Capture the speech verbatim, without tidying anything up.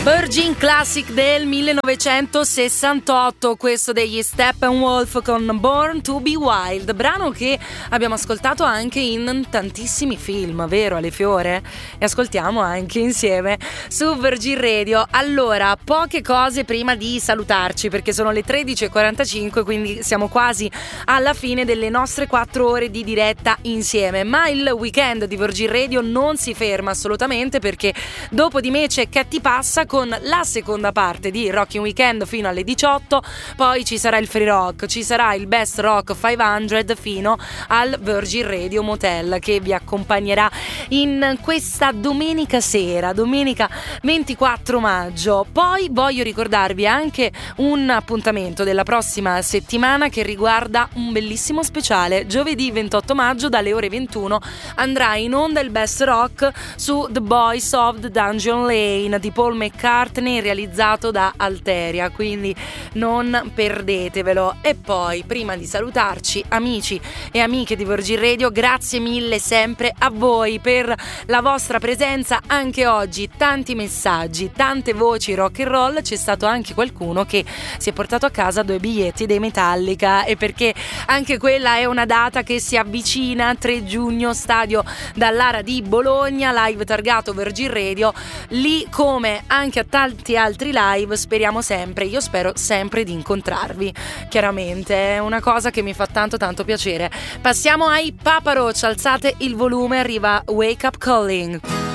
Virgin Classic del millenovecentosessantotto, questo degli Steppenwolf con Born to be Wild, brano che abbiamo ascoltato anche in tantissimi film, vero Ale Fiore? E ascoltiamo anche insieme su Virgin Radio. Allora, poche cose prima di salutarci, perché sono le tredici e quarantacinque, quindi siamo quasi alla fine delle nostre quattro ore di diretta insieme, ma il weekend di Virgin Radio non si ferma assolutamente, perché dopo di me c'è Che ti passa con la seconda parte di Rocking Weekend fino alle diciotto, poi ci sarà il Free Rock, ci sarà il Best Rock cinquecento fino al Virgin Radio Motel, che vi accompagnerà in questa domenica sera, domenica ventiquattro maggio. Poi voglio ricordarvi anche un appuntamento della prossima settimana che riguarda un bellissimo speciale. Giovedì ventotto maggio dalle ore ventuno andrà in onda il Best Rock su The Boys of the Dungeon Lane di Paul McCartney, realizzato da Alteria, quindi non perdetevelo. E poi, prima di salutarci, amici e amiche di Virgin Radio, grazie mille sempre a voi per la vostra presenza anche oggi, tanti messaggi, tante voci rock and roll. C'è stato anche qualcuno che si è portato a casa due biglietti dei Metallica, e perché anche quella è una data che si avvicina. Tre giugno, stadio Dallara di Bologna, live targato Virgin Radio. Lì, come anche a tanti altri live, speriamo sempre, io spero sempre di incontrarvi, chiaramente è una cosa che mi fa tanto tanto piacere. Passiamo ai Papa Roach, alzate il volume, arriva Wake Up Calling.